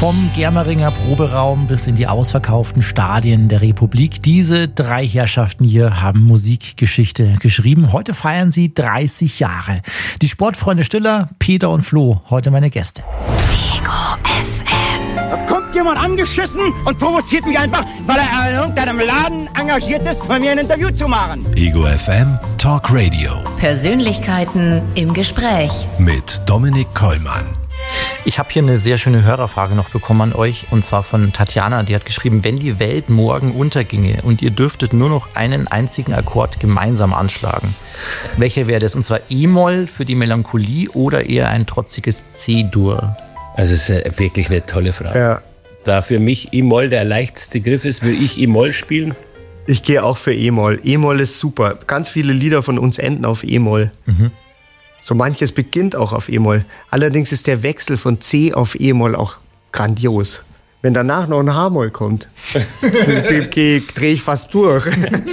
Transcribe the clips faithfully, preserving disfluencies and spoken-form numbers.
Vom Germeringer Proberaum bis in die ausverkauften Stadien der Republik. Diese drei Herrschaften hier haben Musikgeschichte geschrieben. Heute feiern sie dreißig Jahre. Die Sportfreunde Stiller, Peter und Flo, heute meine Gäste. Ego F M. Da kommt jemand angeschissen und provoziert mich einfach, weil er in irgendeinem Laden engagiert ist, bei mir ein Interview zu machen. Ego F M Talk Radio. Persönlichkeiten im Gespräch. Mit Dominik Kollmann. Ich habe hier eine sehr schöne Hörerfrage noch bekommen an euch, und zwar von Tatjana. Die hat geschrieben, wenn die Welt morgen unterginge und ihr dürftet nur noch einen einzigen Akkord gemeinsam anschlagen, welcher wäre das? Und zwar E-Moll für die Melancholie oder eher ein trotziges C-Dur? Also es ist wirklich eine tolle Frage. Ja. Da für mich E-Moll der leichteste Griff ist, will ich E-Moll spielen. Ich gehe auch für E-Moll. E-Moll ist super. Ganz viele Lieder von uns enden auf E-Moll. Mhm. So manches beginnt auch auf E-Moll. Allerdings ist der Wechsel von C auf E-Moll auch grandios. Wenn danach noch ein H-Moll kommt, drehe ich fast durch,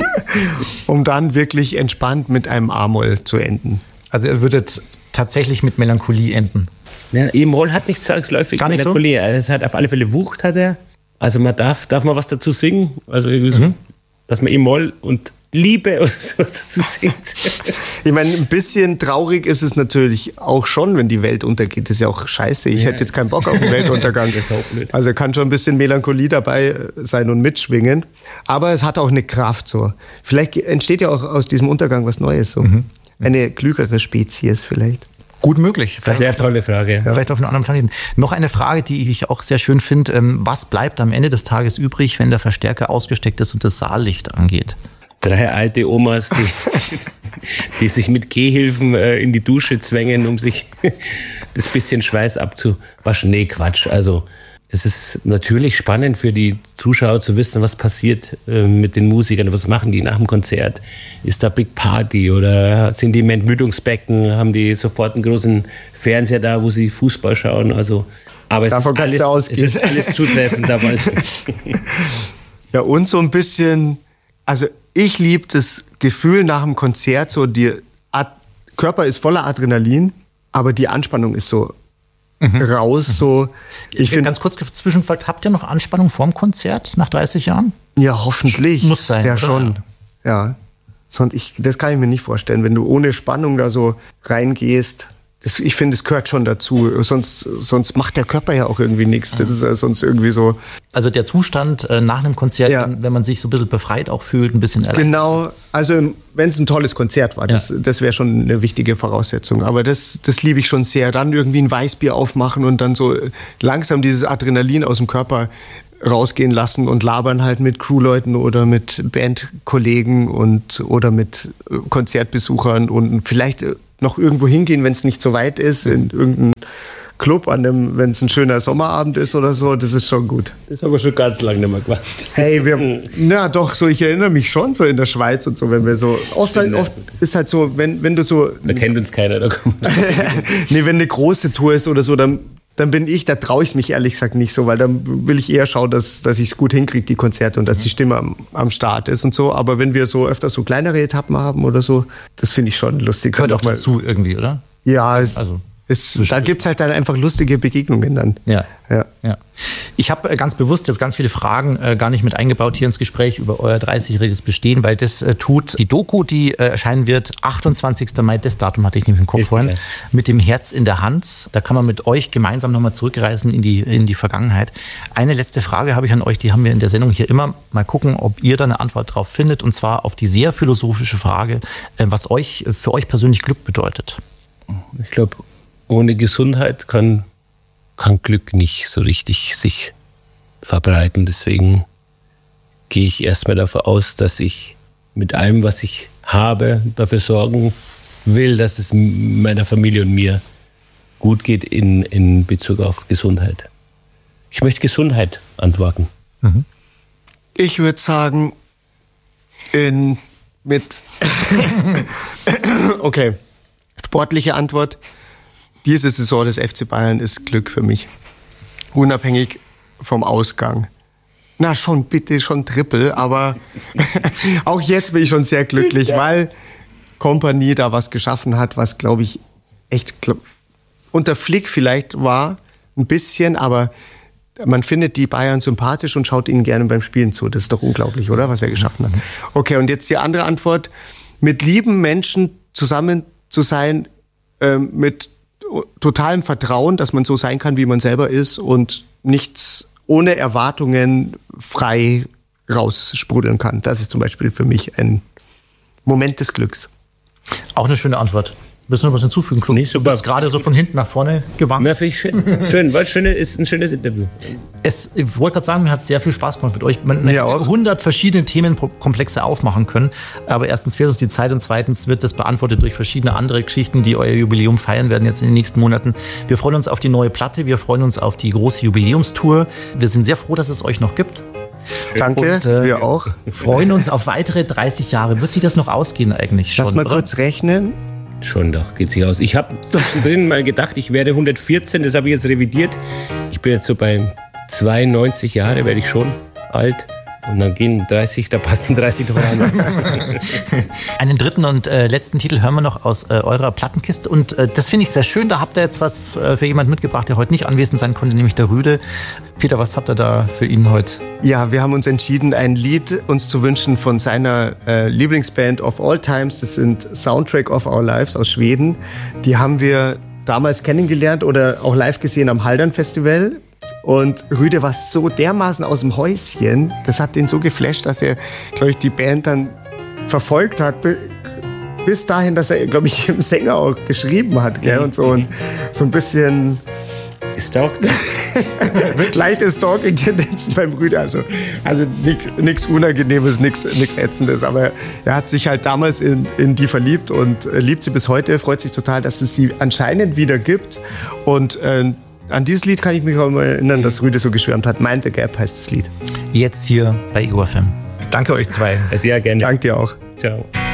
um dann wirklich entspannt mit einem A-Moll zu enden. Also ihr würdet tatsächlich mit Melancholie enden? Ja, E-Moll hat nicht zwangsläufig Gar nicht Melancholie. So? Es hat auf alle Fälle Wucht, hat er. Also man darf, darf man was dazu singen. Also irgendwie so, mhm. dass man E-Moll und Liebe und sowas dazu singt. Ich meine, ein bisschen traurig ist es natürlich auch schon, wenn die Welt untergeht. Das ist ja auch scheiße. Ich ja. hätte jetzt keinen Bock auf den Weltuntergang. Das ist auch blöd. Also kann schon ein bisschen Melancholie dabei sein und mitschwingen. Aber es hat auch eine Kraft so. Vielleicht entsteht ja auch aus diesem Untergang was Neues. So. Mhm. Eine klügere Spezies vielleicht. Gut möglich. Vielleicht sehr tolle Frage. Ja. Vielleicht auf einem anderen Planeten. Noch eine Frage, die ich auch sehr schön finde. Was bleibt am Ende des Tages übrig, wenn der Verstärker ausgesteckt ist und das Saallicht angeht? Drei alte Omas, die, die sich mit Gehhilfen äh, in die Dusche zwängen, um sich das bisschen Schweiß abzuwaschen. Nee, Quatsch. Also es ist natürlich spannend für die Zuschauer zu wissen, was passiert äh, mit den Musikern. Was machen die nach dem Konzert? Ist da Big Party oder sind die im Entmüdungsbecken? Haben die sofort einen großen Fernseher da, wo sie Fußball schauen? Also, aber es Davon ist, alles, es ist alles zutreffend dabei. Ja, und so ein bisschen, also ich liebe das Gefühl nach dem Konzert, so der Ad- Körper ist voller Adrenalin, aber die Anspannung ist so mhm. raus. So. Ich find, Ganz kurz zwischengefragt, habt ihr noch Anspannung vorm Konzert nach dreißig Jahren? Ja, hoffentlich. Muss sein. Ja, oder? schon. Ja. Sonst ich, das kann ich mir nicht vorstellen, wenn du ohne Spannung da so reingehst. Das, ich finde, es gehört schon dazu. Sonst, sonst macht der Körper ja auch irgendwie nichts. Das ist ja sonst irgendwie so. Also der Zustand äh, nach einem Konzert, Ja. wenn, wenn man sich so ein bisschen befreit auch fühlt, ein bisschen erleichtert. Genau, also wenn es ein tolles Konzert war, das, Ja. das wäre schon eine wichtige Voraussetzung. Aber das, das liebe ich schon sehr. Dann irgendwie ein Weißbier aufmachen und dann so langsam dieses Adrenalin aus dem Körper rausgehen lassen und labern halt mit Crewleuten oder mit Bandkollegen und oder mit Konzertbesuchern und vielleicht noch irgendwo hingehen, wenn es nicht so weit ist, in irgendeinen Club, an dem, wenn es ein schöner Sommerabend ist oder so, das ist schon gut. Das haben wir schon ganz lange nicht mehr gemacht. Hey, wir, na doch, so ich erinnere mich schon so in der Schweiz und so, wenn wir so, oft, halt, oft ist halt so, wenn, wenn du so... Da kennt uns keiner, da kommt Nee, wenn eine große Tour ist oder so, dann, dann bin ich, da traue ich mich ehrlich gesagt nicht so, weil dann will ich eher schauen, dass, dass ich es gut hinkriege, die Konzerte und dass die Stimme am, am Start ist und so. Aber wenn wir so öfter so kleinere Etappen haben oder so, das finde ich schon lustig. Gehört auch mal, dazu irgendwie, oder? Ja, es, Also, es, da gibt es halt dann einfach lustige Begegnungen dann. Ja. Ja. Ja. Ich habe ganz bewusst jetzt ganz viele Fragen äh, gar nicht mit eingebaut hier ins Gespräch über euer dreißigjähriges Bestehen, weil das äh, tut die Doku, die äh, erscheinen wird, achtundzwanzigsten Mai, das Datum hatte ich nämlich im Kopf Ist vorhin, klar. mit dem Herz in der Hand. Da kann man mit euch gemeinsam nochmal zurückreisen in die, in die Vergangenheit. Eine letzte Frage habe ich an euch, die haben wir in der Sendung hier immer. Mal gucken, ob ihr da eine Antwort drauf findet, und zwar auf die sehr philosophische Frage, äh, was euch für euch persönlich Glück bedeutet. Ich glaube, ohne Gesundheit kann, kann Glück nicht so richtig sich verbreiten. Deswegen gehe ich erstmal davon aus, dass ich mit allem, was ich habe, dafür sorgen will, dass es meiner Familie und mir gut geht in, in Bezug auf Gesundheit. Ich möchte Gesundheit antworten. Mhm. Ich würde sagen, in, mit, okay, sportliche Antwort. Diese Saison des F C Bayern ist Glück für mich. Unabhängig vom Ausgang. Na schon, bitte, schon Triple, aber auch jetzt bin ich schon sehr glücklich, ja. weil Kompanie da was geschaffen hat, was, glaube ich, echt glaub, unter Flick vielleicht war, ein bisschen, aber man findet die Bayern sympathisch und schaut ihnen gerne beim Spielen zu. Das ist doch unglaublich, oder? Was er geschaffen hat. Okay, und jetzt die andere Antwort. Mit lieben Menschen zusammen zu sein, ähm, mit totalem Vertrauen, dass man so sein kann, wie man selber ist und nichts ohne Erwartungen frei raussprudeln kann. Das ist zum Beispiel für mich ein Moment des Glücks. Auch eine schöne Antwort. Willst du noch was hinzufügen, Klug? Nicht super. Du bist gerade so von hinten nach vorne gewankt. Ja, finde ich schön. Schön, weil schöne, ist ein schönes Interview. Es, ich wollte gerade sagen, mir hat es sehr viel Spaß gemacht mit euch. Man Ja, hätte auch. hundert verschiedene Themenkomplexe aufmachen können. Aber erstens fehlt uns die Zeit und zweitens wird das beantwortet durch verschiedene andere Geschichten, die euer Jubiläum feiern werden jetzt in den nächsten Monaten. Wir freuen uns auf die neue Platte, wir freuen uns auf die große Jubiläumstour. Wir sind sehr froh, dass es euch noch gibt. Danke, Und, äh, wir auch. Freuen uns auf weitere dreißig Jahre. Wird sich das noch ausgehen eigentlich schon? Lass mal oder? kurz rechnen. Schon doch, geht sich aus. Ich habe zwischendrin mal gedacht, ich werde hundertvierzehn, das habe ich jetzt revidiert. Ich bin jetzt so bei zweiundneunzig Jahre, werde ich schon alt. Und dann gehen dreißig, da passen dreißig noch rein. Einen dritten und äh, letzten Titel hören wir noch aus äh, eurer Plattenkiste. Und äh, das finde ich sehr schön. Da habt ihr jetzt was f- äh, für jemanden mitgebracht, der heute nicht anwesend sein konnte, nämlich der Rüde. Peter, was habt ihr da für ihn heute? Ja, wir haben uns entschieden, ein Lied uns zu wünschen von seiner äh, Lieblingsband of all times. Das sind Soundtrack of Our Lives aus Schweden. Die haben wir damals kennengelernt oder auch live gesehen am Haldern Festival. Und Rüde war so dermaßen aus dem Häuschen, das hat ihn so geflasht, dass er, glaube ich, die Band dann verfolgt hat, bi- bis dahin, dass er, glaube ich, dem Sänger auch geschrieben hat, gell, und so, und so ein bisschen Gestalkt? leichte Stalking-Tendenzen beim Rüde, also, also nichts Unangenehmes, nichts Ätzendes, aber er hat sich halt damals in, in die verliebt und äh, liebt sie bis heute, freut sich total, dass es sie anscheinend wieder gibt und äh, an dieses Lied kann ich mich auch mal erinnern, dass Rüde so geschwärmt hat. Mind the Gap heißt das Lied. Jetzt hier bei E O F M. Danke euch zwei. Sehr gerne. Danke dir auch. Ciao.